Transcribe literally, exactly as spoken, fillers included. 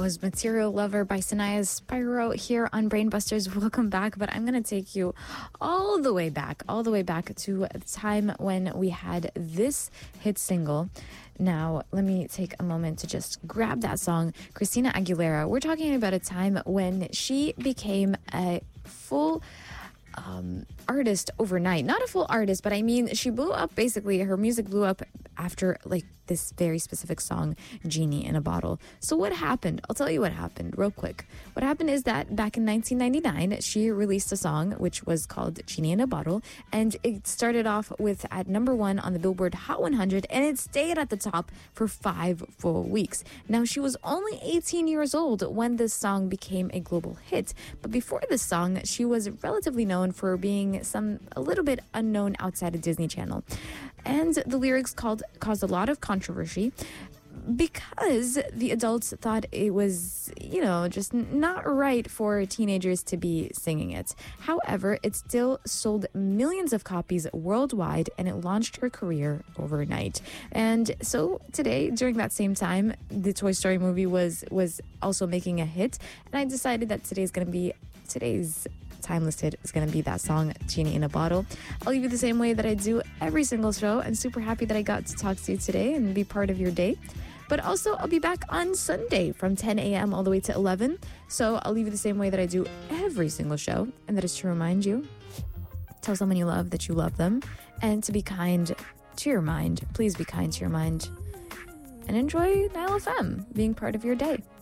was Material Lover by Sanaya Spyro here on Brainbusters. Welcome back, but I'm going to take you all the way back, all the way back to the time when we had this hit single. Now, let me take a moment to just grab that song, Christina Aguilera. We're talking about a time when she became a full um, artist overnight. Not a full artist, but I mean, she blew up, basically. Her music blew up after, like, this very specific song, Genie in a Bottle. So what happened? I'll tell you what happened real quick. What happened is that back in nineteen ninety-nine, she released a song which was called Genie in a Bottle, and it started off with at number one on the Billboard Hot one hundred, and it stayed at the top for five full weeks. Now, she was only eighteen years old when this song became a global hit, but before this song, she was relatively known for being some a little bit unknown outside of Disney Channel. And the lyrics called, caused a lot of controversy because the adults thought it was, you know, just not right for teenagers to be singing it. However, it still sold millions of copies worldwide, and it launched her career overnight. And so today, during that same time, the Toy Story movie was was also making a hit, and I decided that today's going to be today's timeless hit is going to be that song, Genie in a Bottle. I'll leave you the same way that I do every single show. I'm super happy that I got to talk to you today and be part of your day. But also, I'll be back on Sunday from ten a.m. all the way to eleven. So I'll leave you the same way that I do every single show. And that is to remind you, tell someone you love that you love them. And to be kind to your mind. Please be kind to your mind. And enjoy Nile F M being part of your day.